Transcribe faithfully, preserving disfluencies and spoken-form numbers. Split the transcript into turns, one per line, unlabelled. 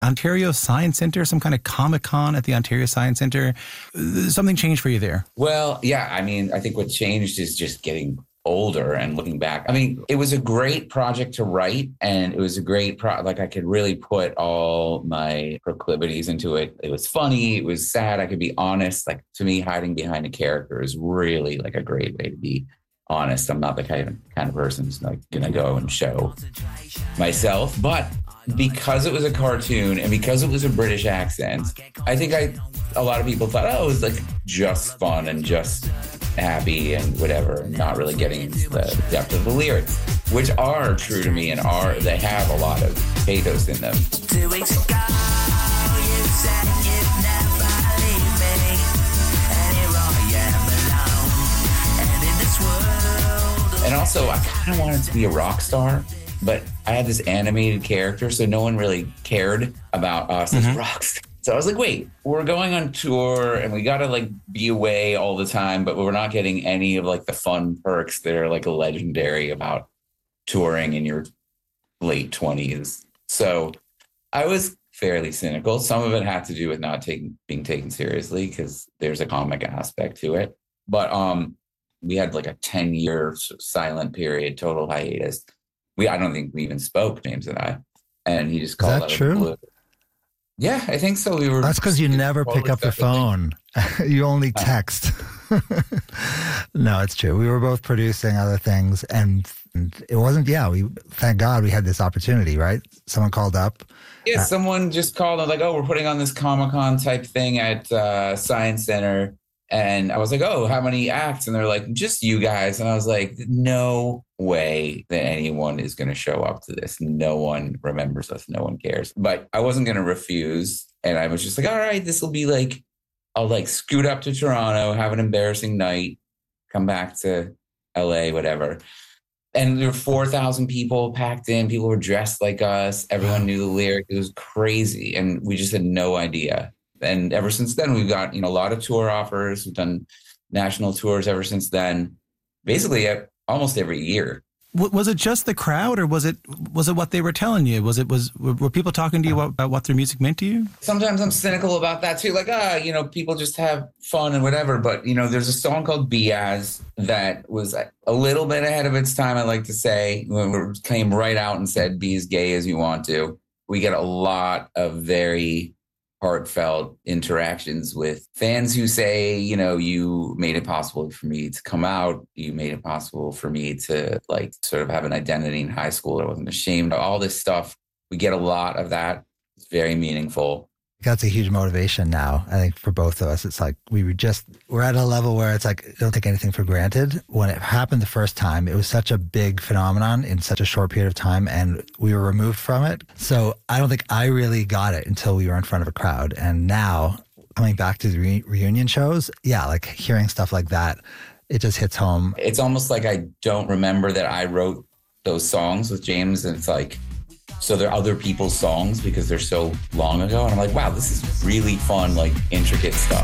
Ontario Science Centre, some kind of Comic-Con at the Ontario Science Centre. Something changed for you there.
Well, yeah, I mean, I think what changed is just getting older and looking back. I mean, it was a great project to write, and it was a great pro like I could really put all my proclivities into it. It was funny, it was sad, I could be honest. Like, to me, hiding behind a character is really like a great way to be honest. I'm not the kind of kind of person who's like gonna go and show myself, but because it was a cartoon and because it was a British accent, I think I a lot of people thought, oh, it was like just fun and just happy and whatever, and not really getting into the depth of the lyrics, which are true to me and are they have a lot of pathos in them. Two weeks ago, you said you'd never leave me, and here I am alone, and in this world. And also, I kind of wanted to be a rock star, but I had this animated character, so no one really cared about us mm-hmm. as rock stars. So I was like, wait, we're going on tour and we got to like be away all the time, but we're not getting any of like the fun perks that are like legendary about touring in your late twenties. So I was fairly cynical. Some of it had to do with not taking being taken seriously because there's a comic aspect to it. But um, we had like a ten year silent period, total hiatus. We I don't think we even spoke, James and I. And he just called
Is that
out
true?
of the blue. Yeah, I think so. We were.
That's because you never pick up the phone. You only text. No, it's true. We were both producing other things, and, and it wasn't. Yeah, we thank God we had this opportunity, right? Someone called up.
Yeah,
uh,
someone just called and like, oh, we're putting on this Comic-Con type thing at uh, Science Center, and I was like, oh, how many acts? And they're like, just you guys. And I was like, no way that anyone is going to show up to this. No one remembers us. No one cares. But I wasn't going to refuse. And I was just like, all right, this will be like, I'll like scoot up to Toronto, have an embarrassing night, come back to L A, whatever. And there were four thousand people packed in. People were dressed like us. Everyone knew the lyric. It was crazy. And we just had no idea. And ever since then, we've got, you know, a lot of tour offers. We've done national tours ever since then, basically almost every year.
Was it just the crowd, or was it was it what they were telling you? Was it was were people talking to you about what their music meant to you?
Sometimes I'm cynical about that too. Like, ah, you know, people just have fun and whatever. But, you know, there's a song called Be-As that was a little bit ahead of its time, I like to say. When we came right out and said, be as gay as you want to. We get a lot of very heartfelt interactions with fans who say, you know, you made it possible for me to come out. You made it possible for me to like sort of have an identity in high school. I wasn't ashamed of all this stuff. We get a lot of that. It's very meaningful.
That's a huge motivation now, I think, for both of us. It's like we were just, we're at a level where it's like, don't take anything for granted. When it happened the first time, it was such a big phenomenon in such a short period of time, and we were removed from it. So I don't think I really got it until we were in front of a crowd. And now, coming back to the re- reunion shows, yeah, like hearing stuff like that, it just hits home.
It's almost like I don't remember that I wrote those songs with James, and it's like, so they're other people's songs because they're so long ago. And I'm like, wow, this is really fun, like intricate stuff.